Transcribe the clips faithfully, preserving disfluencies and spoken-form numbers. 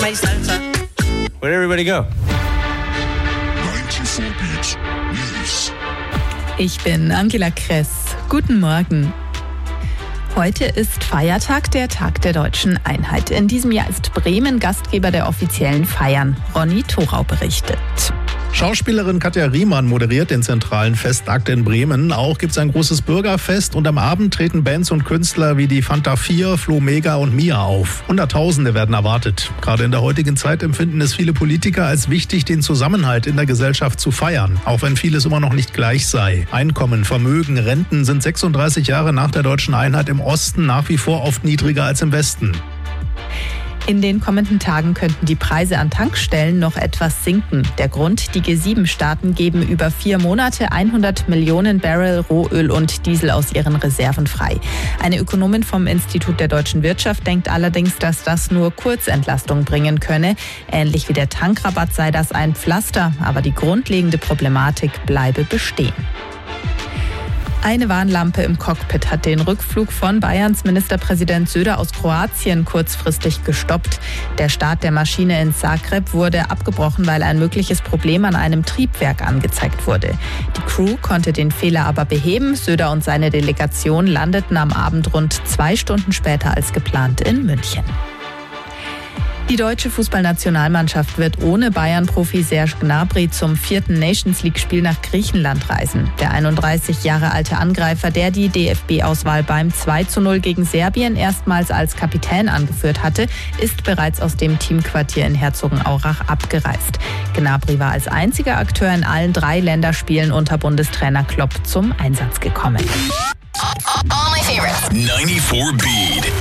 my salsa. Where'd everybody go? neunundneunzig Beat News. Ich bin Angela Kress. Guten Morgen. Heute ist Feiertag, der Tag der Deutschen Einheit. In diesem Jahr ist Bremen Gastgeber der offiziellen Feiern. Ronny Thorau berichtet. Schauspielerin Katja Riemann moderiert den zentralen Festakt in Bremen. Auch gibt es ein großes Bürgerfest und am Abend treten Bands und Künstler wie die Fanta vier, Flo Mega und Mia auf. Hunderttausende werden erwartet. Gerade in der heutigen Zeit empfinden es viele Politiker als wichtig, den Zusammenhalt in der Gesellschaft zu feiern, auch wenn vieles immer noch nicht gleich sei. Einkommen, Vermögen, Renten sind sechsunddreißig Jahre nach der Deutschen Einheit im Osten nach wie vor oft niedriger als im Westen. In den kommenden Tagen könnten die Preise an Tankstellen noch etwas sinken. Der Grund, die G sieben Staaten geben über vier Monate hundert Millionen Barrel Rohöl und Diesel aus ihren Reserven frei. Eine Ökonomin vom Institut der deutschen Wirtschaft denkt allerdings, dass das nur Kurzentlastung bringen könne. Ähnlich wie der Tankrabatt sei das ein Pflaster, aber die grundlegende Problematik bleibe bestehen. Eine Warnlampe im Cockpit hat den Rückflug von Bayerns Ministerpräsident Söder aus Kroatien kurzfristig gestoppt. Der Start der Maschine in Zagreb wurde abgebrochen, weil ein mögliches Problem an einem Triebwerk angezeigt wurde. Die Crew konnte den Fehler aber beheben. Söder und seine Delegation landeten am Abend rund zwei Stunden später als geplant in München. Die deutsche Fußballnationalmannschaft wird ohne Bayern-Profi Serge Gnabry zum vierten Nations-League-Spiel nach Griechenland reisen. Der einunddreißig Jahre alte Angreifer, der die D F B-Auswahl beim zwei zu null gegen Serbien erstmals als Kapitän angeführt hatte, ist bereits aus dem Teamquartier in Herzogenaurach abgereist. Gnabry war als einziger Akteur in allen drei Länderspielen unter Bundestrainer Klopp zum Einsatz gekommen. All my favorites. ninety-four Beat.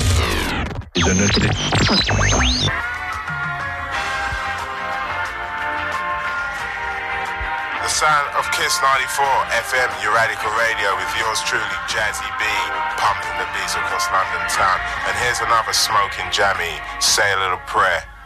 The sound of Kiss ninety-four F M, your radical radio with yours truly, Jazzy B, pumping the beats across London town. And here's another smoking jammy, Say a Little Prayer.